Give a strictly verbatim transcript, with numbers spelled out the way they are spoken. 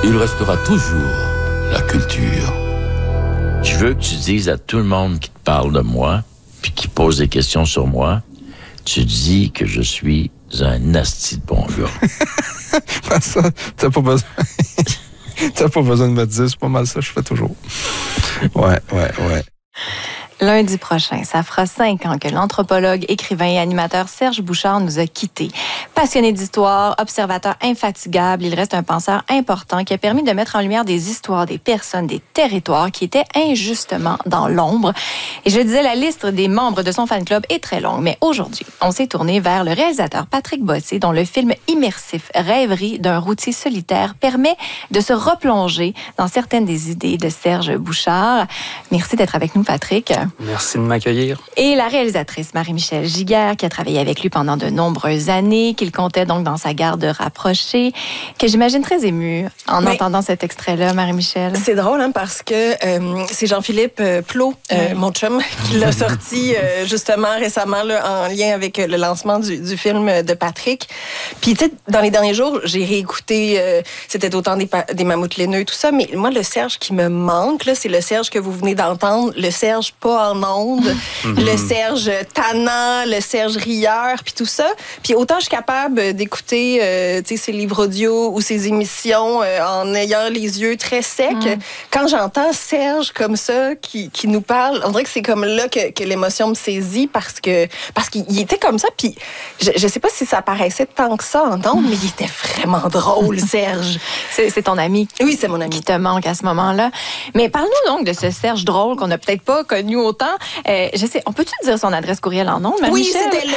il restera toujours la culture. Je veux que tu dises à tout le monde qui te parle de moi, puis qui pose des questions sur moi, tu dis que je suis un asti de bon gars. Ça, t'as pas besoin. T'as pas besoin de me dire, c'est pas mal ça que je fais toujours. Ouais, ouais, ouais. Lundi prochain, ça fera cinq ans que l'anthropologue, écrivain et animateur Serge Bouchard nous a quittés. Passionné d'histoire, observateur infatigable, il reste un penseur important qui a permis de mettre en lumière des histoires, des personnes, des territoires qui étaient injustement dans l'ombre. Et je disais, la liste des membres de son fan club est très longue, mais aujourd'hui, on s'est tourné vers le réalisateur Patrick Bossé, dont le film immersif Rêverie d'un routier solitaire permet de se replonger dans certaines des idées de Serge Bouchard. Merci d'être avec nous, Patrick. Merci de m'accueillir. Et la réalisatrice Marie-Michel Giguère, qui a travaillé avec lui pendant de nombreuses années, qu'il comptait donc dans sa garde rapprochée, que j'imagine très émue en Mais entendant cet extrait-là, Marie-Michel. C'est drôle, hein, parce que euh, c'est Jean-Philippe euh, Plot, euh, oui. mon chum, qui l'a sorti euh, justement récemment là, en lien avec le lancement du, du film de Patrick. Puis, tu sais, dans les derniers jours, j'ai réécouté, euh, c'était autant des, des mammouths laineux, tout ça, mais moi, le Serge qui me manque, là, c'est le Serge que vous venez d'entendre, le Serge pas en ondes, mm-hmm. le Serge tannant, le Serge rieur, puis tout ça. Puis autant je suis capable d'écouter euh, ses livres audio ou ses émissions euh, en ayant les yeux très secs, mm. quand j'entends Serge comme ça, qui, qui nous parle, on dirait que c'est comme là que, que l'émotion me saisit parce que parce qu'il était comme ça, puis je, je sais pas si ça paraissait tant que ça en ondes, mm. mais il était vraiment drôle, Serge. c'est, c'est ton ami. Oui, c'est mon ami. Qui te manque à ce moment-là. Mais parle-nous donc de ce Serge drôle qu'on n'a peut-être pas connu autant. Euh, je sais, on peut-tu dire son adresse courriel en ondes, Marie-Michel? Oui, c'était